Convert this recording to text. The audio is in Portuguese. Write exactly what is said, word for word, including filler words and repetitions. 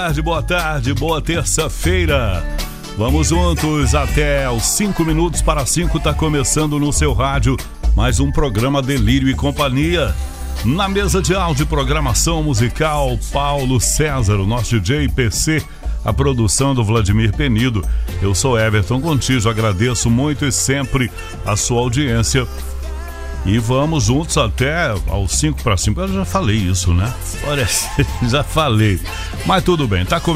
Boa tarde, boa tarde, boa terça-feira. Vamos juntos até os cinco minutos para cinco. Tá começando no seu rádio mais um programa Delírio e Companhia. Na mesa de áudio e programação musical, Paulo César, o nosso D J P C, a produção do Vladimir Penido. Eu sou Everton Contígio, agradeço muito e sempre a sua audiência. E vamos juntos até aos cinco para cinco. Eu já falei isso, né? Olha, já falei. Mas tudo bem, tá começando.